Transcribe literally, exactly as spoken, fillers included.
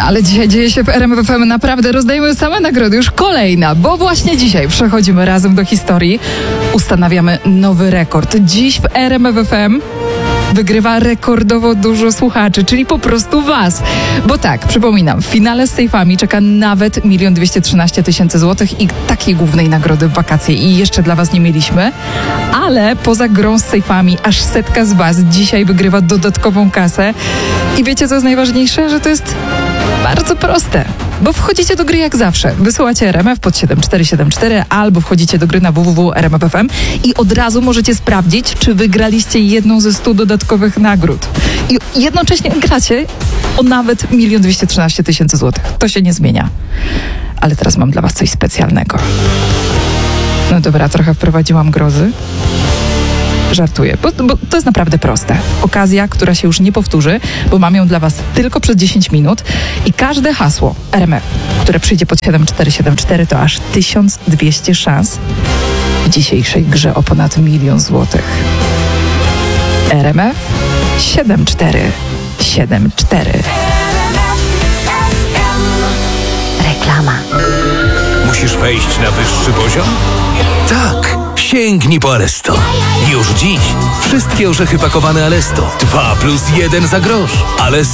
Ale dzisiaj dzieje się w R M F F M naprawdę. Rozdajemy same nagrody. Już kolejna, bo właśnie dzisiaj przechodzimy razem do historii. Ustanawiamy nowy rekord. Dziś w R M F F M wygrywa rekordowo dużo słuchaczy, czyli po prostu was. Bo tak, przypominam, w finale z sejfami czeka nawet milion dwieście trzynaście tysięcy złotych i takiej głównej nagrody w wakacje i jeszcze dla was nie mieliśmy. Ale poza grą z sejfami aż setka z was dzisiaj wygrywa dodatkową kasę. I wiecie, co jest najważniejsze? Że to jest bardzo proste. Bo wchodzicie do gry jak zawsze. Wysyłacie R M F pod siedem cztery siedem cztery albo wchodzicie do gry na w w w kropka r m f f m i od razu możecie sprawdzić, czy wygraliście jedną ze stu dodatkowych nagród. I jednocześnie gracie o nawet milion dwieście trzynaście tysięcy złotych. To się nie zmienia. Ale teraz mam dla was coś specjalnego. No dobra, trochę wprowadziłam grozy. Żartuję, bo, bo to jest naprawdę proste. Okazja, która się już nie powtórzy, bo mam ją dla was tylko przez dziesięć minut i każde hasło R M F, które przyjdzie pod siedem cztery siedem cztery, to aż tysiąc dwieście szans w dzisiejszej grze o ponad milion złotych. R M F siedem cztery siedem cztery. Reklama. Musisz wejść na wyższy poziom? Tak! Sięgnij po Alesto. Już dziś wszystkie orzechy pakowane Alesto. dwa plus jeden za grosz. Alesto.